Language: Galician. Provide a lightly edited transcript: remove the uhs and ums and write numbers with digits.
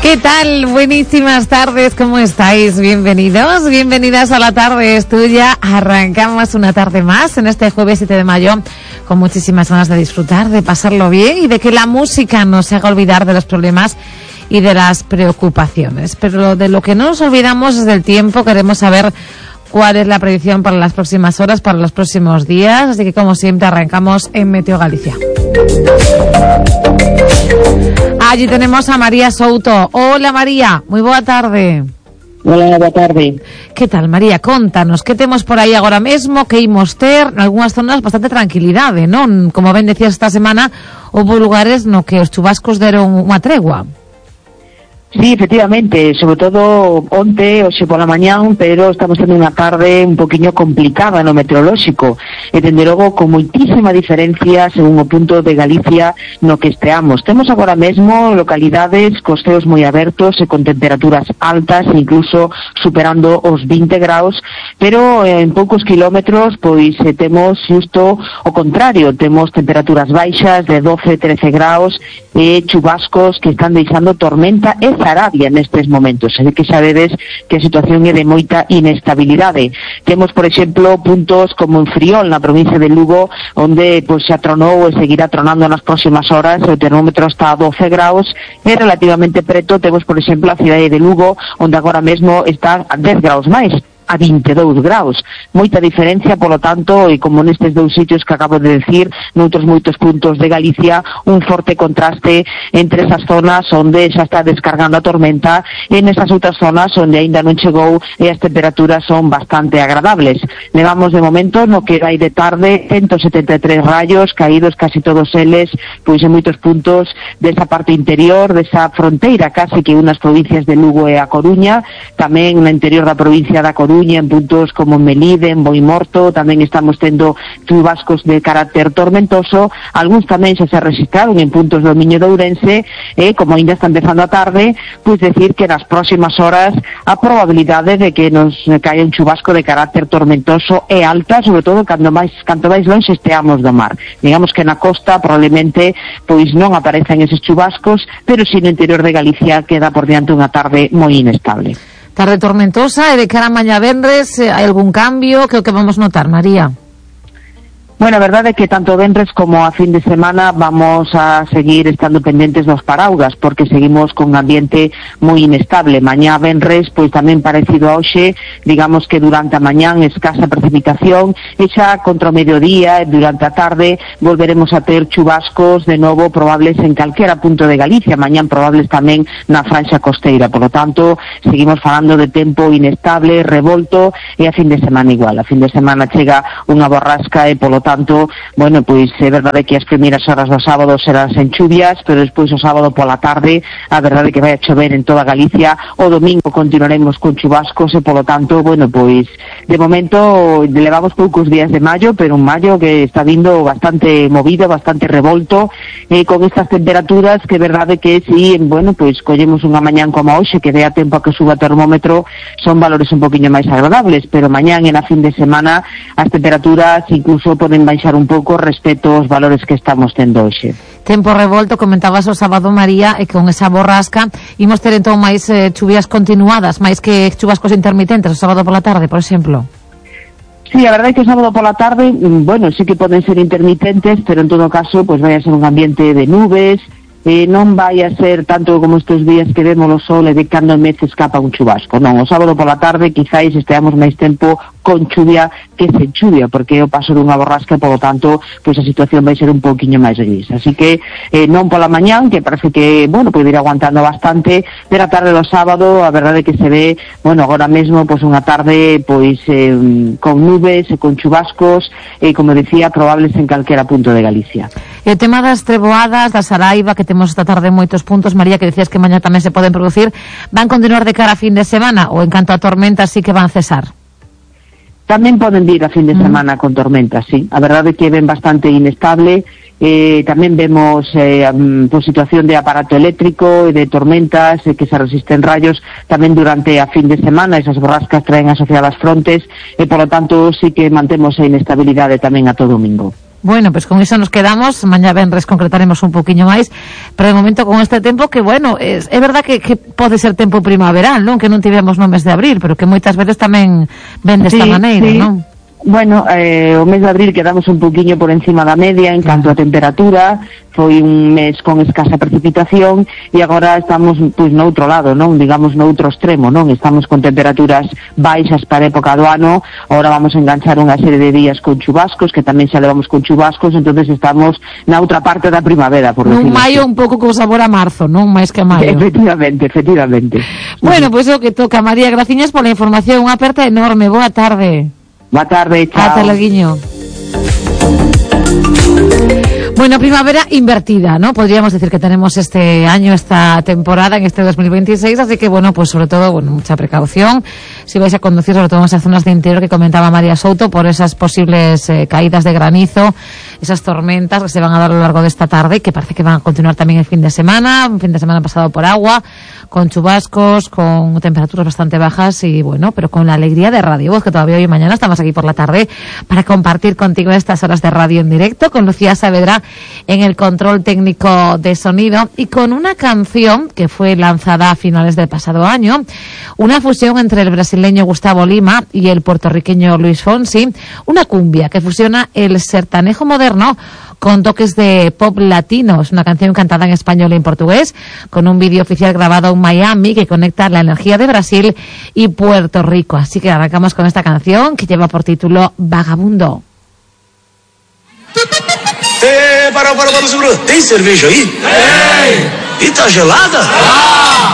¿Qué tal? Buenísimas tardes, ¿cómo estáis? Bienvenidos, bienvenidas a La Tarde es Tuya. Arrancamos una tarde más en este jueves 7 de mayo con muchísimas ganas de disfrutar, de pasarlo bien y de que la música nos haga olvidar de los problemas y de las preocupaciones. Pero de lo que no nos olvidamos es del tiempo. Queremos saber cuál es la predicción para las próximas horas, para los próximos días. Así que, como siempre, arrancamos en Meteo Galicia. Allí tenemos a María Souto. Hola, María, moi boa tarde. Hola, boa tarde. Que tal, María? Contanos, que temos por aí agora mesmo, que imos ter nalgúnas zonas bastante tranquilidade, non? Como ben decías, esta semana houve lugares no que os chubascos deron unha tregua. Sí, efectivamente, sobre todo onte, hoxe pola mañán, pero estamos tendo unha tarde un poquinho complicada no meteorolóxico, e dende logo con moitísima diferencia según o punto de Galicia no que esteamos. Temos agora mesmo localidades cos ceos moi abertos e con temperaturas altas, incluso superando os 20 graus, pero en poucos kilómetros pois temos xusto o contrario, temos temperaturas baixas de 12-13 graus e chubascos que están deixando tormenta e Arabia nestes momentos, así que sabedes que a situación é de moita inestabilidade. Temos, por exemplo, puntos como en Friol, na provincia de Lugo, onde pois xa tronou e seguirá tronando nas próximas horas, o termómetro está a 12 graus, e relativamente preto temos, por exemplo, a cidade de Lugo, onde agora mesmo está a 10 graus máis, a 22 graus. Moita diferencia, polo tanto, e como nestes dous sitios que acabo de decir, noutros moitos puntos de Galicia, un forte contraste entre esas zonas onde xa está descargando a tormenta e nesas outras zonas onde aínda non chegou e as temperaturas son bastante agradables. Levamos de momento no que vai de tarde 173 rayos caídos, casi todos eles pois en moitos puntos desa parte interior, desa fronteira casi que unas provincias de Lugo e a Coruña, tamén no interior da provincia da Coruña, en puntos como Melide, en Boimorto, tamén estamos tendo chubascos de carácter tormentoso, algúns tamén xa se registraron en puntos do Miño de Ourense, e como ainda está empezando a tarde, pois decir que nas próximas horas a probabilidade de que nos caia un chubasco de carácter tormentoso é alta, sobre todo canto máis longe esteamos do mar. Digamos que na costa probablemente pois non aparecen eses chubascos, pero si no interior de Galicia queda por diante unha tarde moi inestable. Tarde tormentosa e de cara a mañá venres, hai algún cambio? Que é o que vamos notar, María? Bueno, a verdade é que tanto venres como a fin de semana vamos a seguir estando pendentes dos paraugas, porque seguimos con un ambiente moi inestable. Mañá venres, pois tamén parecido a hoxe, digamos que durante a mañán escasa precipitación, e xa contra o mediodía e durante a tarde volveremos a ter chubascos de novo probables en calquera punto de Galicia, mañán probables tamén na franxa costeira. Por lo tanto, seguimos falando de tempo inestable, revolto, e a fin de semana igual. A fin de semana chega unha borrasca e polo tanto, bueno, pois é verdade que as primeiras horas do sábado serán sen chuvias, pero despois o sábado pola tarde a verdade que vai a chover en toda Galicia. O domingo continuaremos con chubascos e polo tanto, bueno, pois de momento levamos poucos días de maio, pero un maio que está vindo bastante movido, bastante revolto, con estas temperaturas que é verdade que si, bueno, pois collemos unha mañán como hoxe que dea tempo a que suba o termómetro, son valores un poquinho máis agradables, pero mañán e na fin de semana as temperaturas incluso poden baixar un pouco respecto aos valores que estamos tendo hoxe. Tempo revolto, comentabas o sábado, María, e con esa borrasca imos ter entón máis chuvias continuadas, máis que chubascos intermitentes o sábado pola tarde, por exemplo. Sí, a verdade é que o sábado pola tarde, bueno, sí que poden ser intermitentes, pero en todo caso, pois vai a ser un ambiente de nubes, non vai a ser tanto como estes días que vemos o sol e de cando en vez escapa un chubasco. Non, o sábado pola tarde quizáis esteamos máis tempo con chuvia que sen chuvia, porque é o paso dunha borrasca e, polo tanto, pois a situación vai ser un pouquiño máis gris. Así que non pola mañán, que parece que, bueno, pode ir aguantando bastante, pero a tarde do sábado, a verdade é que se ve, bueno, agora mesmo, pois unha tarde, pois, con nubes, con chubascos, e, como decía, probables en calquera punto de Galicia. E o tema das treboadas, da saraiva, que temos esta tarde en moitos puntos, María, que decías que mañá tamén se poden producir, van continuar de cara a fin de semana, ou en canto a tormentas sí que van cesar? Tamén poden vir a fin de semana con tormentas, sí. A verdade é que ven bastante inestable, tamén vemos situación de aparato eléctrico e de tormentas que se resisten rayos tamén durante a fin de semana. Esas borrascas traen asociadas frontes e, polo tanto, sí que mantemos a inestabilidade tamén a todo domingo. Bueno, pois con iso nos quedamos, mañá venres concretaremos un poquinho máis, pero de momento con este tempo que, bueno, é verdad que pode ser tempo primaveral, non? Que non tivemos no mes de abril, pero que moitas veces tamén ven desta maneira, non? Bueno, o mes de abril quedamos un poquinho por encima da media en canto a temperatura, foi un mes con escasa precipitación e agora estamos pois no outro lado, non? Digamos no outro extremo, non? Estamos con temperaturas baixas para a época do ano, agora vamos a enganchar unha serie de días con chubascos, que tamén xa levamos con chubascos, entonces estamos na outra parte da primavera, por decirlo. Un maio un pouco con sabor a marzo, non? Máis que maio. Efectivamente. Bueno, pois o que toca, María, graciñas pola información, unha aperta enorme, boa tarde. Boa tarde, chao. Ata loguiño. Bueno, primavera invertida, ¿no? Podríamos decir que tenemos este año, esta temporada, en este 2026, así que, bueno, pues sobre todo, bueno, mucha precaución. Si vais a conducir, sobre todo en esas zonas de interior que comentaba María Souto, por esas posibles caídas de granizo, esas tormentas que se van a dar a lo largo de esta tarde, que parece que van a continuar también el fin de semana, un fin de semana pasado por agua, con chubascos, con temperaturas bastante bajas y, bueno, pero con la alegría de Radio Voz, que todavía hoy y mañana estamos aquí por la tarde para compartir contigo estas horas de radio en directo, con Lucía Saavedra en el control técnico de sonido y con una canción que fue lanzada a finales del pasado año, una fusión entre el brasileño Gustavo Lima y el puertorriqueño Luis Fonsi, una cumbia que fusiona el sertanejo moderno con toques de pop latino. Es una canción cantada en español y en portugués, con un vídeo oficial grabado en Miami que conecta la energía de Brasil y Puerto Rico. Así que arrancamos con esta canción que lleva por título Vagabundo. Para, segura. Tem cerveja aí? Tem! E tá gelada?